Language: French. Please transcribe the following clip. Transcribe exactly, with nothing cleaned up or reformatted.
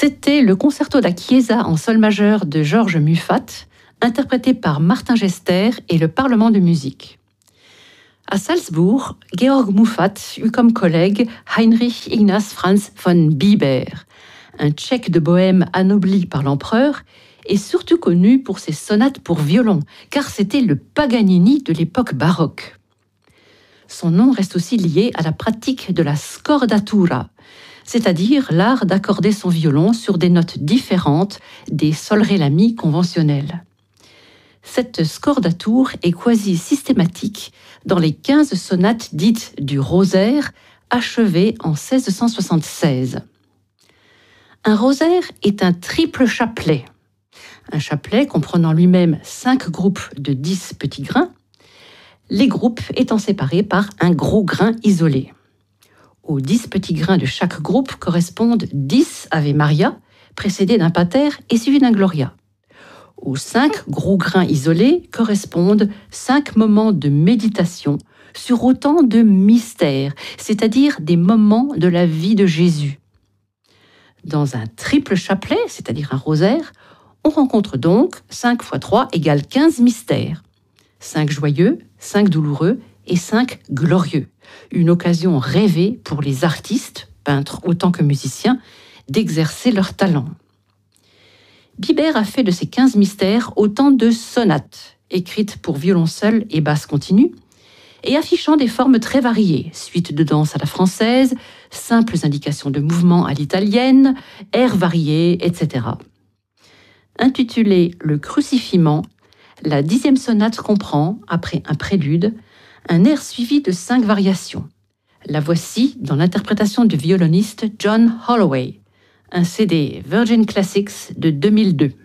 C'était le concerto da Chiesa en sol majeur de Georges Muffat, interprété par Martin Gester et le Parlement de musique. À Salzbourg, Georg Muffat eut comme collègue Heinrich Ignaz Franz von Bieber, un Tchèque de Bohême anobli par l'empereur et surtout connu pour ses sonates pour violon, car c'était le Paganini de l'époque baroque. Son nom reste aussi lié à la pratique de la scordatura, c'est-à-dire l'art d'accorder son violon sur des notes différentes des sol ré la mi conventionnels. Cette scordature est quasi systématique dans les quinze sonates dites du rosaire, achevées en seize cent soixante-seize. Un rosaire est un triple chapelet. Un chapelet comprenant lui-même cinq groupes de dix petits grains, les groupes étant séparés par un gros grain isolé. Aux dix petits grains de chaque groupe correspondent dix Ave Maria, précédés d'un pater et suivis d'un Gloria. Aux cinq gros grains isolés correspondent cinq moments de méditation sur autant de mystères, c'est-à-dire des moments de la vie de Jésus. Dans un triple chapelet, c'est-à-dire un rosaire, on rencontre donc cinq fois trois égale quinze mystères. cinq joyeux, cinq douloureux et cinq glorieux. Une occasion rêvée pour les artistes, peintres autant que musiciens, d'exercer leur talent. Bieber a fait de ces quinze mystères autant de sonates, écrites pour violon seul et basse continue, et affichant des formes très variées, suites de danse à la française, simples indications de mouvement à l'italienne, airs variés, et cetera. Intitulée Le Crucifiement, la dixième sonate comprend, après un prélude, un air suivi de cinq variations. La voici dans l'interprétation du violoniste John Holloway, un C D Virgin Classics de deux mille deux.